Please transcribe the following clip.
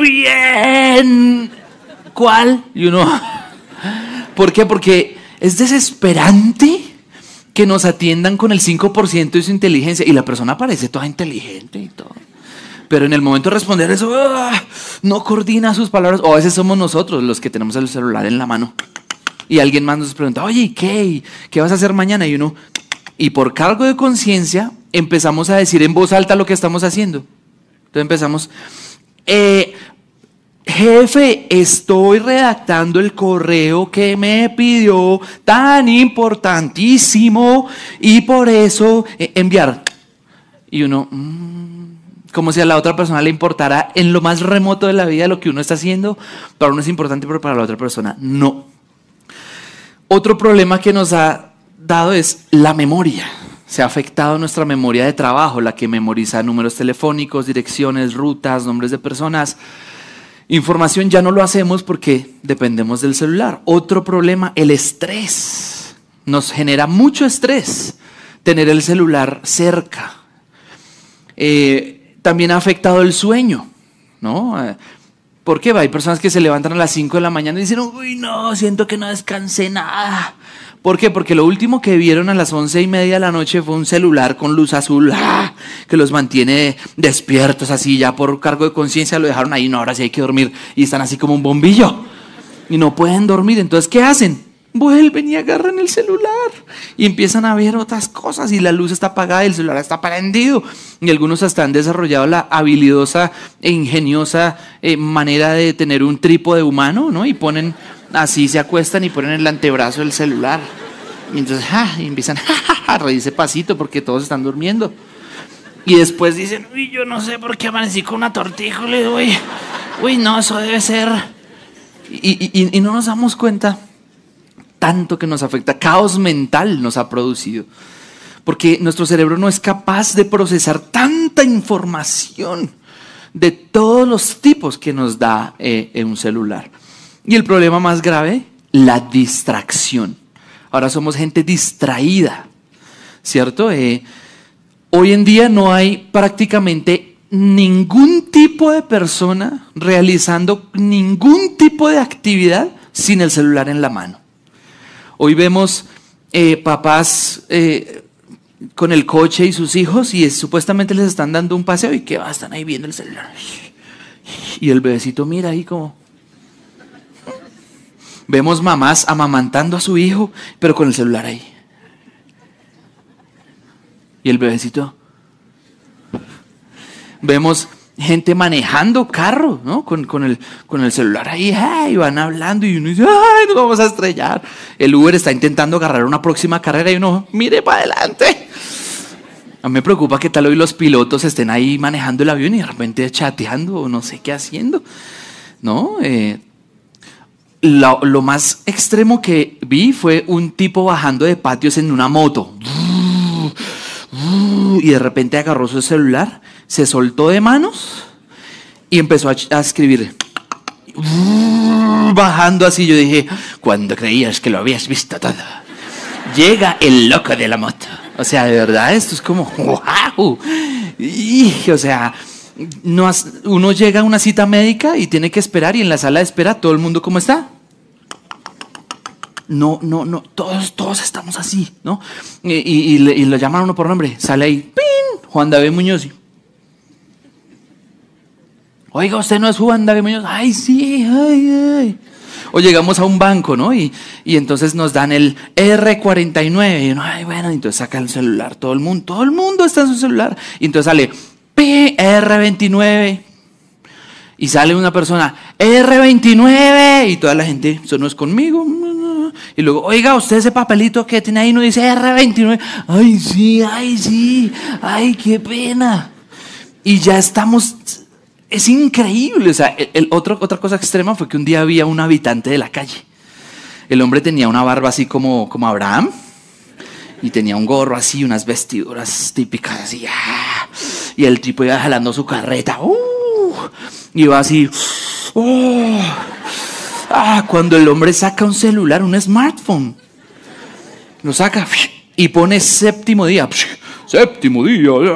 bien. ¿Cuál? Y uno, ¿por qué? Porque es desesperante que nos atiendan con el 5% de su inteligencia y la persona parece toda inteligente y todo. Pero en el momento de responder eso, no coordina sus palabras. O a veces somos nosotros los que tenemos el celular en la mano y alguien más nos pregunta, oye, ¿qué vas a hacer mañana? Y uno, y por cargo de conciencia empezamos a decir en voz alta lo que estamos haciendo. Entonces empezamos, jefe, estoy redactando el correo que me pidió, tan importantísimo, y por eso enviar. Y uno, como si a la otra persona le importara en lo más remoto de la vida lo que uno está haciendo. Para uno es importante, pero para la otra persona no. Otro problema que nos ha dado es la memoria. Se ha afectado nuestra memoria de trabajo, la que memoriza números telefónicos, direcciones, rutas, nombres de personas. Información ya no lo hacemos porque dependemos del celular. Otro problema, el estrés. Nos genera mucho estrés tener el celular cerca. También ha afectado el sueño, ¿no? ¿Por qué? Hay personas que se levantan a las 5 de la mañana y dicen, uy, no, siento que no descansé nada. ¿Por qué? Porque lo último que vieron a las 11:30 de la noche fue un celular con luz azul que los mantiene despiertos así, ya por cargo de conciencia lo dejaron ahí, no, ahora sí hay que dormir, y están así como un bombillo y no pueden dormir. Entonces, ¿qué hacen? Vuelven y agarran el celular y empiezan a ver otras cosas y la luz está apagada y el celular está prendido. Y algunos hasta han desarrollado la habilidosa e ingeniosa manera de tener un trípode humano, ¿no? Y ponen así, se acuestan y ponen el antebrazo del celular. Y entonces y empiezan a reírse pasito porque todos están durmiendo. Y después dicen, uy, yo no sé por qué amanecí con una tortícolis, uy, no, eso debe ser. Y no nos damos cuenta tanto que nos afecta. Caos mental nos ha producido, porque nuestro cerebro no es capaz de procesar tanta información de todos los tipos que nos da un celular. Y el problema más grave, la distracción. Ahora somos gente distraída, ¿cierto? Hoy en día no hay prácticamente ningún tipo de persona realizando ningún tipo de actividad sin el celular en la mano. Hoy vemos papás con el coche y sus hijos y supuestamente les están dando un paseo y que están ahí viendo el celular. Y el bebecito mira ahí como... Vemos mamás amamantando a su hijo, pero con el celular ahí. Y el bebecito. Vemos gente manejando carro, ¿no? Con el celular ahí, y van hablando y uno dice, ¡ay, nos vamos a estrellar! El Uber está intentando agarrar una próxima carrera y uno, ¡mire para adelante! A mí me preocupa que tal hoy los pilotos estén ahí manejando el avión y de repente chateando o no sé qué haciendo, ¿no? Lo más extremo que vi fue un tipo bajando de patios en una moto y de repente agarró su celular, se soltó de manos y empezó a escribir bajando así. Yo dije, cuando creías que lo habías visto todo, llega el loco de la moto. O sea, de verdad, esto es como wow. O sea, uno llega a una cita médica y tiene que esperar, y en la sala de espera todo el mundo, ¿cómo está? No, todos estamos así, ¿no? Y lo llaman a uno por nombre, sale ahí, ¡pin! Juan David Muñoz. Oiga, ¿usted no es Juan David Muñoz? ¡Ay, sí! ¡Ay! O llegamos a un banco, ¿no? Y entonces nos dan el R49. Y uno, ay, bueno, entonces saca el celular. Todo el mundo está en su celular. Y entonces sale R29. Y sale una persona, R29. Y toda la gente, eso no es conmigo. Y luego, oiga, usted ese papelito que tiene ahí no dice R29. Ay, sí. Ay, qué pena. Y ya estamos... Es increíble. O sea, otra cosa extrema fue que un día había un habitante de la calle. El hombre tenía una barba así como Abraham. Y tenía un gorro así, unas vestiduras típicas así. Y el tipo iba jalando su carreta. Iba así. Cuando el hombre saca un celular, un smartphone. Lo saca y pone séptimo día. Séptimo día.